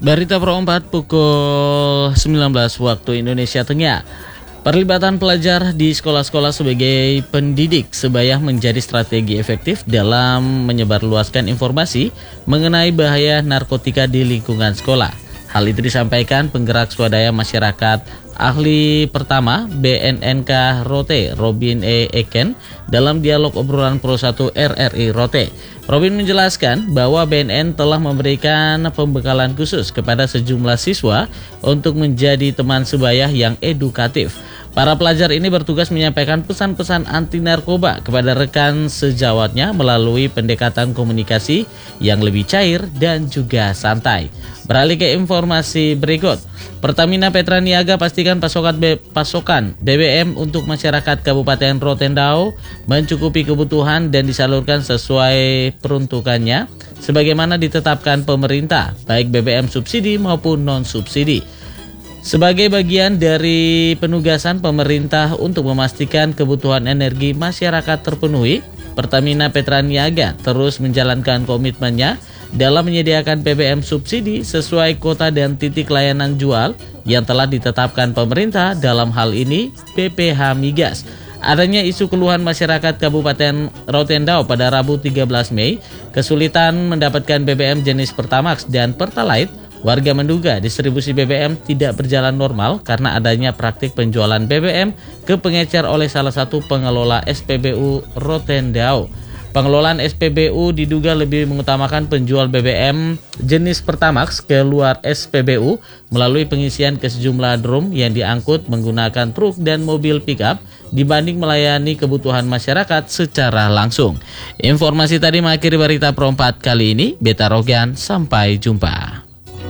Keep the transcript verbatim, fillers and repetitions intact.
Berita Pro empat pukul sembilan belas waktu Indonesia Tengah. Perlibatan pelajar di sekolah-sekolah sebagai pendidik sebaya menjadi strategi efektif dalam menyebarluaskan informasi mengenai bahaya narkotika di lingkungan sekolah. Hal itu disampaikan penggerak swadaya masyarakat ahli pertama B N N K Rote, Robin E. Eken, dalam dialog obrolan Pro satu R R I Rote. Robin menjelaskan bahwa B N N telah memberikan pembekalan khusus kepada sejumlah siswa untuk menjadi teman sebaya yang edukatif. Para pelajar ini bertugas menyampaikan pesan-pesan anti narkoba kepada rekan sejawatnya melalui pendekatan komunikasi yang lebih cair dan juga santai. Beralih ke informasi berikut, Pertamina Petra Niaga pastikan pasokan, B, pasokan B B M untuk masyarakat Kabupaten Rotendao mencukupi kebutuhan dan disalurkan sesuai peruntukannya sebagaimana ditetapkan pemerintah, baik B B M subsidi maupun non-subsidi. Sebagai bagian dari penugasan pemerintah untuk memastikan kebutuhan energi masyarakat terpenuhi, Pertamina Petra Niaga terus menjalankan komitmennya dalam menyediakan B B M subsidi sesuai kuota dan titik layanan jual yang telah ditetapkan pemerintah, dalam hal ini B P H Migas. Adanya isu keluhan masyarakat Kabupaten Rotendao pada Rabu tiga belas Mei, kesulitan mendapatkan B B M jenis Pertamax dan Pertalite. Warga menduga distribusi B B M tidak berjalan normal karena adanya praktik penjualan B B M ke pengecer oleh salah satu pengelola S P B U Rotendao. Pengelolaan S P B U diduga lebih mengutamakan penjual B B M jenis Pertamax ke luar S P B U melalui pengisian ke sejumlah drum yang diangkut menggunakan truk dan mobil pickup dibanding melayani kebutuhan masyarakat secara langsung. Informasi tadi mengakhiri berita Pro empat kali ini. Beta Rogan, sampai jumpa.